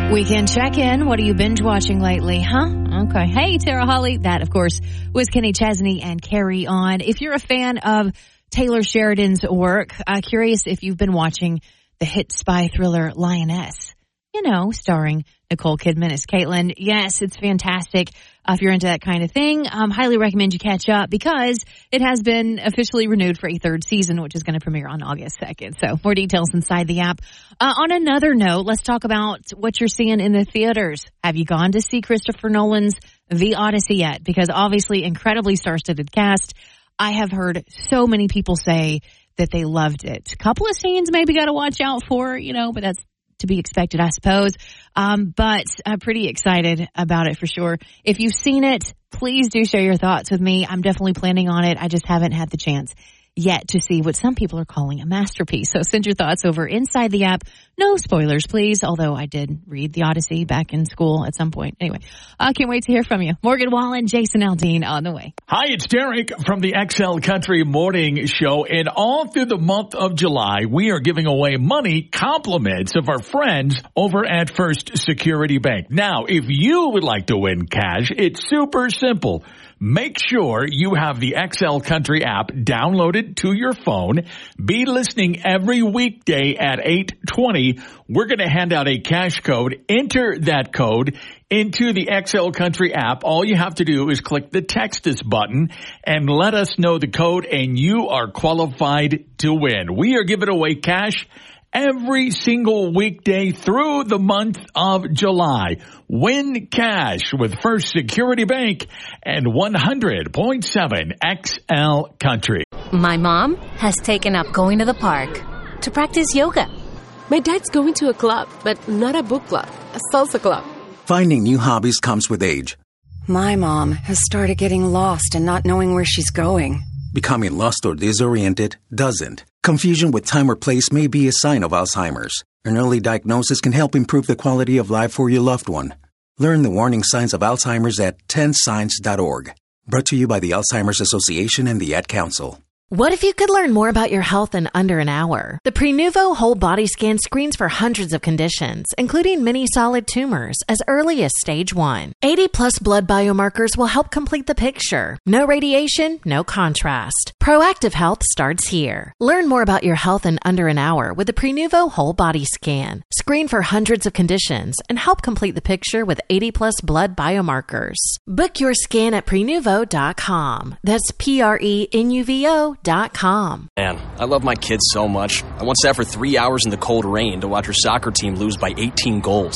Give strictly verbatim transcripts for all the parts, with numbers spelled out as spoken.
Weekend check-in. What have you binge watching lately, huh? Okay. Hey, Tara Holly. That, of course, was Kenny Chesney and Carry On. If you're a fan of Taylor Sheridan's work, uh, curious if you've been watching the hit spy thriller Lioness. You know, starring Nicole Kidman as Caitlin. Yes, it's fantastic. Uh, if you're into that kind of thing, um, highly recommend you catch up because it has been officially renewed for a third season, which is going to premiere on August second. So more details inside the app. Uh, on another note, let's talk about what you're seeing in the theaters. Have you gone to see Christopher Nolan's The Odyssey yet? Because obviously incredibly star-studded cast. I have heard so many people say that they loved it. A couple of scenes maybe got to watch out for, you know, but that's to be expected, I suppose. Um, but I'm pretty excited about it for sure. If you've seen it, please do share your thoughts with me. I'm definitely planning on it. I just haven't had the chance yet to see what some people are calling a masterpiece. So send your thoughts over inside the app. No spoilers, please. Although I did read The Odyssey back in school at some point. Anyway, I can't wait to hear from you. Morgan Wallen, Jason Aldean on the way. Hi, it's Derek from the X L Country Morning Show. And all through the month of July, we are giving away money compliments of our friends over at First Security Bank. Now, if you would like to win cash, it's super simple. Make sure you have the X L Country app downloaded to your phone. Be listening every weekday at eight twenty. We're going to hand out a cash code. Enter that code into the X L Country app. All you have to do is click the Text Us button and let us know the code, and you are qualified to win. We are giving away cash every single weekday through the month of July. Win cash with First Security Bank and one hundred point seven X L Country. My mom has taken up going to the park to practice yoga. My dad's going to a club, but not a book club, a salsa club. Finding new hobbies comes with age. My mom has started getting lost and not knowing where she's going. Becoming lost or disoriented doesn't. Confusion with time or place may be a sign of Alzheimer's. An early diagnosis can help improve the quality of life for your loved one. Learn the warning signs of Alzheimer's at ten signs dot org. Brought to you by the Alzheimer's Association and the Ad Council. What if you could learn more about your health in under an hour? The Prenuvo Whole Body Scan screens for hundreds of conditions, including many solid tumors, as early as stage one. eighty plus blood biomarkers will help complete the picture. No radiation, no contrast. Proactive health starts here. Learn more about your health in under an hour with the Prenuvo Whole Body Scan. Screen for hundreds of conditions and help complete the picture with eighty plus blood biomarkers. Book your scan at prenuvo dot com. That's P R E N U V O dot com. Man, I love my kids so much. I once sat for three hours in the cold rain to watch her soccer team lose by eighteen goals.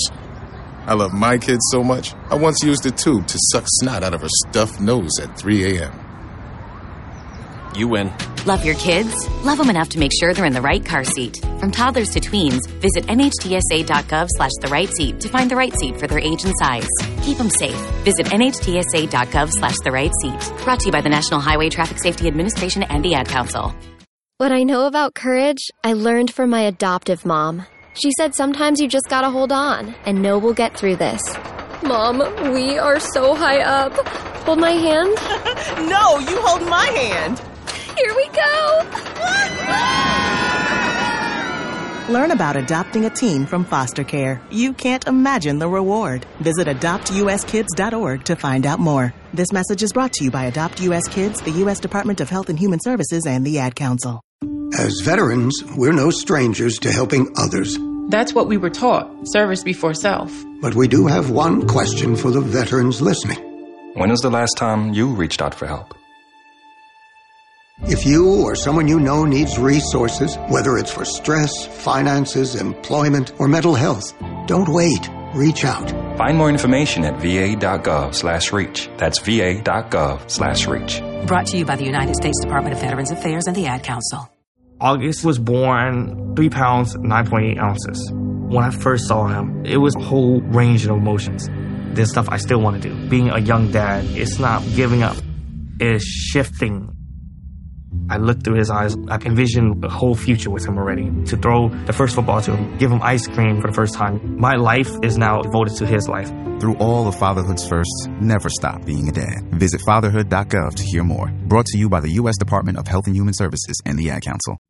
I love my kids so much, I once used a tube to suck snot out of her stuffed nose at three a.m. You win. Love your kids? Love them enough to make sure they're in the right car seat. From toddlers to tweens, visit N H T S A dot gov slash the right seat to find the right seat for their age and size. Keep them safe. Visit N H T S A dot gov slash the right seat. Brought to you by the National Highway Traffic Safety Administration and the Ad Council. What I know about courage, I learned from my adoptive mom. She said sometimes you just gotta hold on and know we'll get through this. Mom, we are so high up. Hold my hand. No, you hold my hand. Here we go! Learn about adopting a teen from foster care. You can't imagine the reward. Visit adopt U S kids dot org to find out more. This message is brought to you by Adopt U S Kids, the U S Department of Health and Human Services, and the Ad Council. As veterans, we're no strangers to helping others. That's what we were taught, service before self. But we do have one question for the veterans listening. When was the last time you reached out for help? If you or someone you know needs resources, whether it's for stress, finances, employment, or mental health, don't wait. Reach out. Find more information at V A dot gov slash reach. That's V A dot gov slash reach. Brought to you by the United States Department of Veterans Affairs and the Ad Council. August was born three pounds, nine point eight ounces. When I first saw him, it was a whole range of emotions. There's stuff I still want to do. Being a young dad, it's not giving up. It's shifting. I looked through his eyes. I envisioned a whole future with him already. To throw the first football to him, give him ice cream for the first time. My life is now devoted to his life. Through all of fatherhood's firsts, never stop being a dad. Visit fatherhood dot gov to hear more. Brought to you by the U S Department of Health and Human Services and the Ad Council.